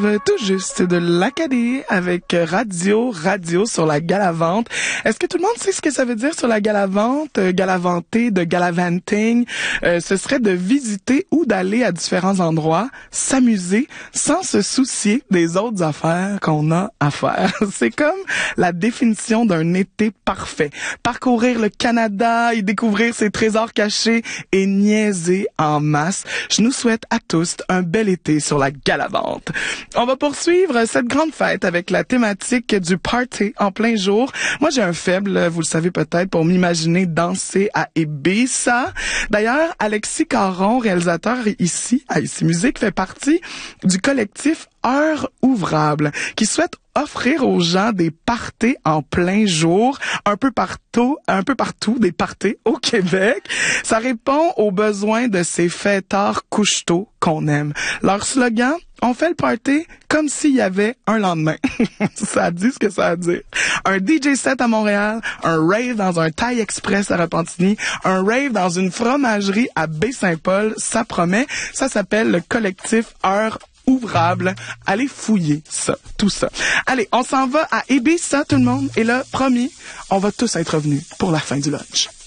arrive tout juste de l'Acadie avec Radio sur la Galavante. Est-ce que tout le monde sait ce que ça veut dire sur la Galavante? Galavanter, de galavanting, ce serait de visiter ou d'aller à différents endroits, s'amuser sans se soucier des autres affaires qu'on a à faire. C'est comme la définition d'un été parfait. Parcourir le Canada, y découvrir ses trésors cachés et niaiser en masse. Je nous souhaite à tous un bel été sur la Galavante. On va poursuivre cette grande fête avec la thématique du party en plein jour. Moi, j'ai un faible, vous le savez peut-être, pour m'imaginer danser à Ibiza. D'ailleurs, Alexis Caron, réalisateur ici, à Ici Musique, fait partie du collectif Heures Ouvrables, qui souhaite offrir aux gens des parties en plein jour, un peu partout, des parties au Québec. Ça répond aux besoins de ces fêtards couche-tôt qu'on aime. Leur slogan, on fait le party comme s'il y avait un lendemain. Ça dit ce que ça a à dire. Un DJ set à Montréal, un rave dans un Thai Express à Repentigny, un rave dans une fromagerie à Baie-Saint-Paul, ça promet. Ça s'appelle le collectif Heures Ouvrables. Allez fouiller ça, tout ça. Allez, on s'en va à Ibiza, tout le monde. Et là, promis, on va tous être revenus pour la fin du lunch.